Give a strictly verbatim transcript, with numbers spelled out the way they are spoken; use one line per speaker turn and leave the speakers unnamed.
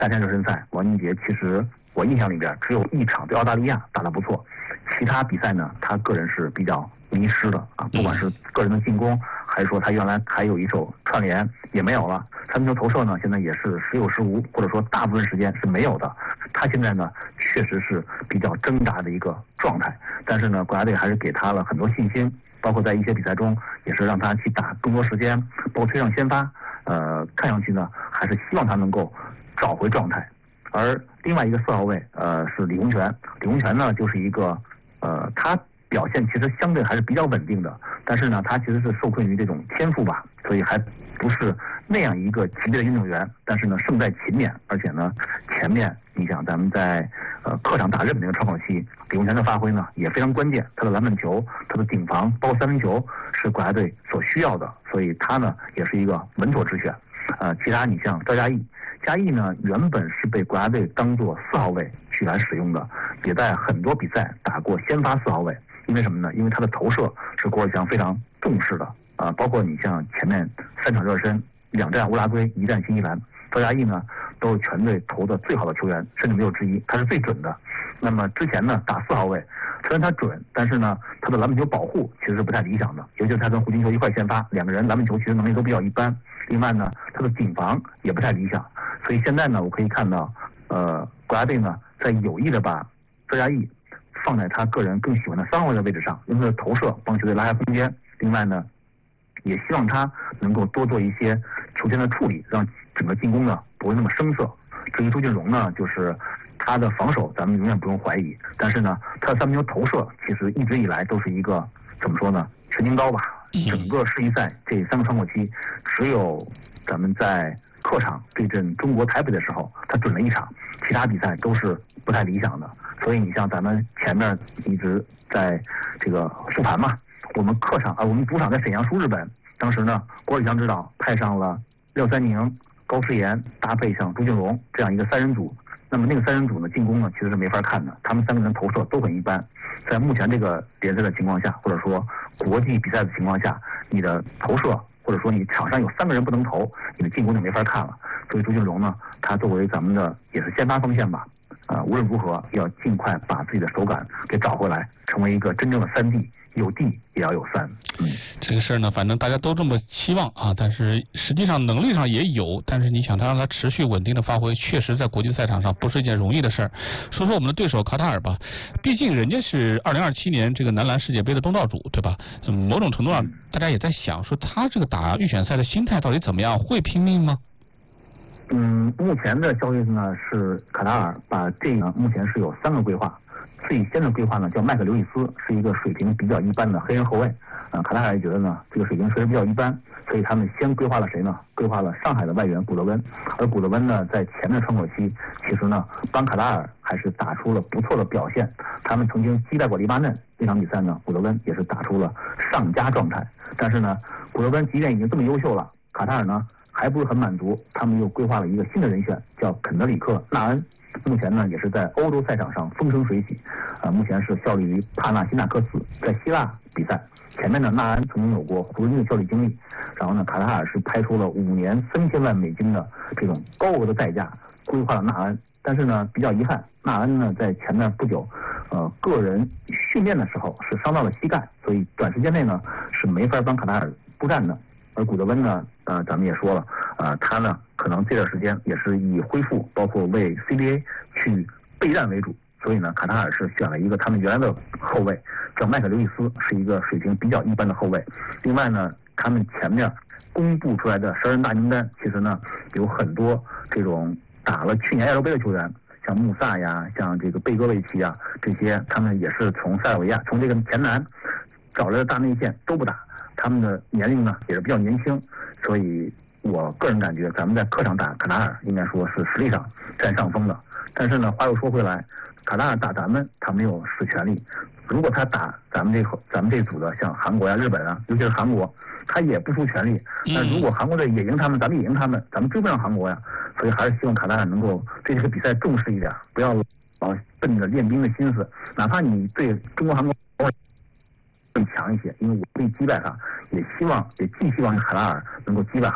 单天热身赛，王金杰其实我印象里边只有一场对澳大利亚打得不错，其他比赛呢，他个人是比较迷失的啊，不管是个人的进攻，还是说他原来还有一手串联也没有了，三分球投射呢，现在也是时有时无，或者说大部分时间是没有的。他现在呢，确实是比较挣扎的一个状态，但是呢，国家队还是给他了很多信心，包括在一些比赛中也是让他去打更多时间，包括推上先发，呃，看上去呢，还是希望他能够找回状态。而另外一个四号位，呃，是李洪权。李洪权呢，就是一个，呃，他表现其实相对还是比较稳定的，但是呢，他其实是受困于这种天赋吧，所以还不是那样一个级别的运动员。但是呢，胜在勤勉，而且呢，前面你想咱们在呃客场打日本那个窗口期，李洪权的发挥呢也非常关键，他的篮板球、他的顶防，包括三分球是国家队所需要的，所以他呢也是一个稳妥之选。呃，其他你像赵嘉毅。嘉毅呢，原本是被国家队当作四号位去来使用的，也在很多比赛打过先发四号位。因为什么呢？因为他的投射是郭尔强非常重视的啊、呃，包括你像前面三场热身，两战乌拉圭，一战新西兰，赵嘉毅呢都是全队投的最好的球员，甚至没有之一，他是最准的。那么之前呢打四号位，虽然他准，但是呢他的篮板球保护其实是不太理想的，尤其是他跟胡金秋一块先发，两个人篮板球其实能力都比较一般。另外呢，他的顶防也不太理想，所以现在呢，我可以看到，呃，国家队呢在有意的把赵嘉毅放在他个人更喜欢的三号位的位置上，用他的投射帮球队拉开空间。另外呢，也希望他能够多做一些球权的处理，让整个进攻呢不会那么生涩。至于朱俊荣呢，就是他的防守咱们永远不用怀疑，但是呢，他的三分球投射其实一直以来都是一个怎么说呢，全金高吧。整个世锦赛这三个窗口期，只有咱们在客场对阵中国台北的时候，他准了一场，其他比赛都是不太理想的。所以你像咱们前面一直在这个复盘嘛，我们客场啊，我们主场在沈阳输日本，当时呢，郭尔强指导派上了廖三宁、高诗岩搭配上朱俊荣这样一个三人组。那么那个三人组呢，进攻呢其实是没法看的，他们三个人投射都很一般。在目前这个联赛的情况下，或者说国际比赛的情况下，你的投射或者说你场上有三个人不能投，你的进攻就没法看了。所以朱俊荣呢，他作为咱们的也是先发锋线吧，啊、呃，无论如何要尽快把自己的手感给找回来，成为一个真正的三 D。有地也要有三，嗯，
这个事儿呢，反正大家都这么期望啊，但是实际上能力上也有，但是你想他让他持续稳定的发挥，确实在国际赛场上不是一件容易的事儿。说说我们的对手卡塔尔吧，毕竟人家是二零二七年这个男篮世界杯的东道主，对吧？嗯，某种程度上，大家也在想说他这个打预选赛的心态到底怎么样，会拼命吗？
嗯，目前的消息呢是卡塔尔把这个目前是有三个规划。最先的规划呢叫麦克刘易斯，是一个水平比较一般的黑人后卫。啊，卡塔尔也觉得呢这个水平确实比较一般，所以他们先规划了谁呢？规划了上海的外援古德温。而古德温呢在前面窗口期，其实呢帮卡塔尔还是打出了不错的表现。他们曾经击败过黎巴嫩，那场比赛呢古德温也是打出了上佳状态。但是呢古德温即便已经这么优秀了，卡塔尔呢还不是很满足，他们又规划了一个新的人选，叫肯德里克纳恩。目前呢也是在欧洲赛场上风生水起，啊、呃，目前是效力于帕纳辛纳克斯，在希腊比赛。前面呢纳恩曾经有过湖人的效力经历，然后呢卡塔尔是拍出了五年三千万美金的这种高额的代价规划了纳恩，但是呢比较遗憾，纳恩呢在前面不久，呃个人训练的时候是伤到了膝盖，所以短时间内呢是没法帮卡塔尔出战的。而古德温呢，呃，咱们也说了，呃，他呢可能这段时间也是以恢复，包括为 C B A 去备战为主，所以呢，卡塔尔是选了一个他们原来的后卫，叫麦克刘易斯，是一个水平比较一般的后卫。另外呢，他们前面公布出来的十二人大名单，其实呢有很多这种打了去年亚洲杯的球员，像穆萨呀，像这个贝戈维奇啊，这些他们也是从塞尔维亚，从这个前南找来的大内线都不打。他们的年龄呢也是比较年轻，所以我个人感觉咱们在客场打卡塔尔应该说是实力上占上风的。但是呢，话又说回来，卡塔尔打咱们他没有使全力，如果他打咱们这咱们这组的像韩国呀、日本啊，尤其是韩国，他也不出全力。但如果韩国队也赢他们，咱们也赢他们，咱们追不上韩国呀。所以还是希望卡塔尔能够对这个比赛重视一点，不要老奔着练兵的心思，哪怕你对中国、韩国更强一些，因为我可以击败他，也希望也寄希望卡塔尔能够击败。